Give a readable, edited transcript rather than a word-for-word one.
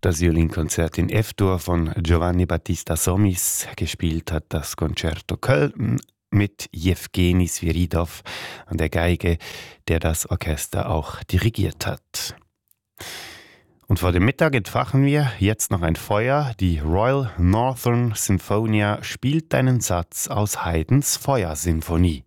Das Violinkonzert in F-Dur von Giovanni Battista Somis. Gespielt hat das Concerto Köln mit Jewgeni Sviridov an der Geige, der das Orchester auch dirigiert hat. Und vor dem Mittag entfachen wir jetzt noch ein Feuer. Die Royal Northern Sinfonia spielt einen Satz aus Haydns Feuersinfonie.